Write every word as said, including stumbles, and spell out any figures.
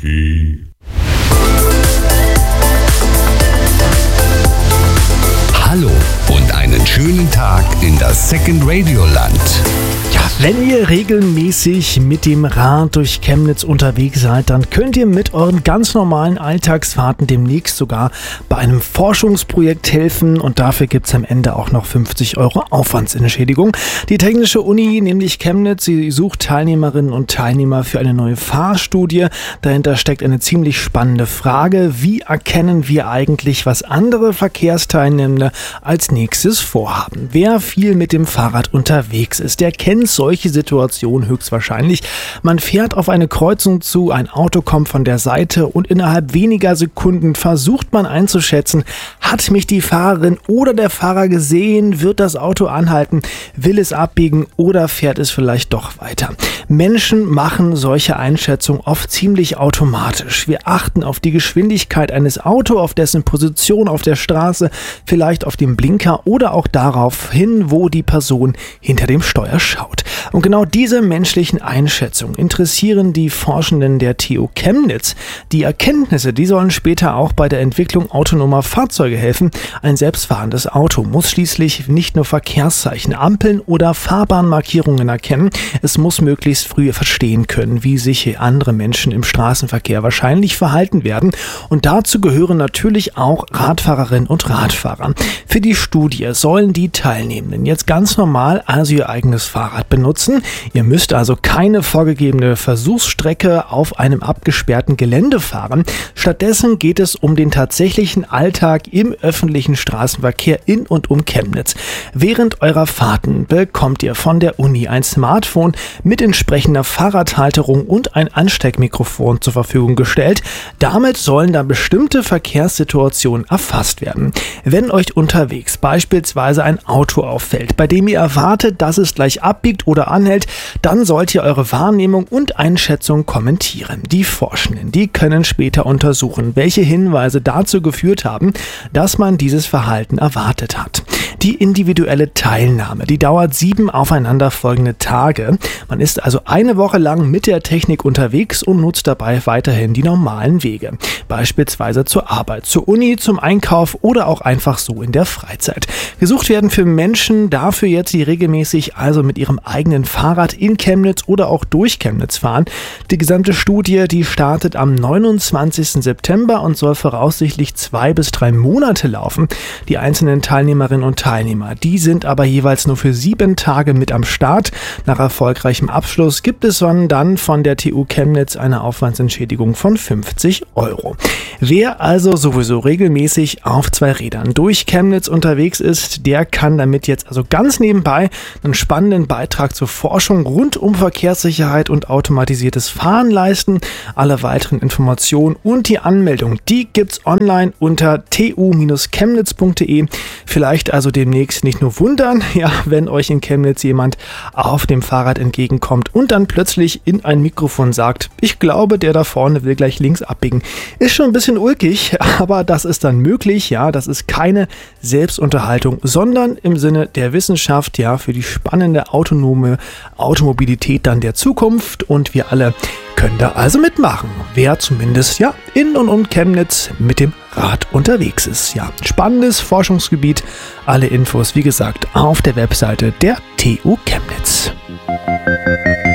okay. Hallo und einen schönen Tag in das Second Radio Land. Ja, wenn ihr regelmäßig mit dem Rad durch Chemnitz unterwegs seid, dann könnt ihr mit euren ganz normalen Alltagsfahrten demnächst sogar bei einem Forschungsprojekt helfen und dafür gibt es am Ende auch noch fünfzig Euro Aufwandsentschädigung. Die Technische Uni, nämlich Chemnitz, sie sucht Teilnehmerinnen und Teilnehmer für eine neue Fahrstudie. Dahinter steckt eine ziemlich spannende Frage: Wie erkennen wir eigentlich, was andere Verkehrsteilnehmende als nächstes vorhaben? Wer viel mit dem Fahrrad unterwegs ist, der kennt solche Situationen höchstwahrscheinlich. Man fährt auf eine Kreuzung zu, ein Auto kommt von der Seite und innerhalb weniger Sekunden versucht man einzuschätzen, hat mich die Fahrerin oder der Fahrer gesehen, wird das Auto anhalten, will es abbiegen oder fährt es vielleicht doch weiter. Menschen machen solche Einschätzungen oft ziemlich automatisch. Wir achten auf die Geschwindigkeit eines Autos, auf dessen Position auf der Straße, vielleicht auf dem Blinker oder auch darauf hin, wo die Person hinter dem Steuer schaut. Und genau diese menschlichen Einschätzungen interessieren die Forschenden der T U Chemnitz. Die Erkenntnisse, die sollen später auch bei der Entwicklung autonomer Fahrzeuge helfen. Ein selbstfahrendes Auto muss schließlich nicht nur Verkehrszeichen, Ampeln oder Fahrbahnmarkierungen erkennen. Es muss möglichst früh verstehen können, wie sich andere Menschen im Straßenverkehr wahrscheinlich verhalten werden. Und dazu gehören natürlich auch Radfahrerinnen und Radfahrer. Für die Studie sollen die Teilnehmenden jetzt ganz normal also ihr eigenes Fahrrad benutzen. Ihr müsst also keine vorgegebene Versuchsstrecke auf einem abgesperrten Gelände fahren. Stattdessen geht es um den tatsächlichen Alltag im öffentlichen Straßenverkehr in und um Chemnitz. Während eurer Fahrten bekommt ihr von der Uni ein Smartphone mit entsprechender Fahrradhalterung und ein Ansteckmikrofon zur Verfügung gestellt. Damit sollen dann bestimmte Verkehrssituationen erfasst werden. Wenn euch unterwegs beispielsweise ein Auto auffällt, bei dem ihr erwartet, dass es gleich abbiegt oder anhält, dann sollt ihr eure Wahrnehmung und Einschätzung kommentieren. Die Forschenden, die können später untersuchen, welche Hinweise dazu geführt haben, dass man dieses Verhalten erwartet hat. Die individuelle Teilnahme, die dauert sieben aufeinanderfolgende Tage. Man ist also eine Woche lang mit der Technik unterwegs und nutzt dabei weiterhin die normalen Wege. Beispielsweise zur Arbeit, zur Uni, zum Einkauf oder auch einfach so in der Freizeit. Gesucht werden für Menschen dafür jetzt, die regelmäßig also mit ihrem eigenen Fahrrad in Chemnitz oder auch durch Chemnitz fahren. Die gesamte Studie, die startet am neunundzwanzigsten September und soll voraussichtlich zwei bis drei Monate laufen. Die einzelnen Teilnehmerinnen und Teilnehmer, die sind aber jeweils nur für sieben Tage mit am Start. Nach erfolgreichem Abschluss gibt es dann von der T U Chemnitz eine Aufwandsentschädigung von fünfzig Euro. Wer also sowieso regelmäßig auf zwei Rädern durch Chemnitz unterwegs ist, der kann damit jetzt also ganz nebenbei einen spannenden Beitrag zur Forschung rund um Verkehrssicherheit und automatisiertes Fahren leisten. Alle weiteren Informationen und die Anmeldung, die gibt's online unter t u Bindestrich chemnitz punkt d e. Vielleicht also demnächst nicht nur wundern, ja, wenn euch in Chemnitz jemand auf dem Fahrrad entgegenkommt und dann plötzlich in ein Mikrofon sagt, ich glaube, der da vorne will gleich links abbiegen. Ist schon ein bisschen ulkig, aber das ist dann möglich, ja, das ist keine Selbstunterhaltung, sondern im Sinne der Wissenschaft, ja, für die spannende autonome Automobilität dann der Zukunft und wir alle können da also mitmachen, wer zumindest ja in und um Chemnitz mit dem Rad unterwegs ist. Ja, spannendes Forschungsgebiet. Alle Infos, wie gesagt, auf der Webseite der T U Chemnitz.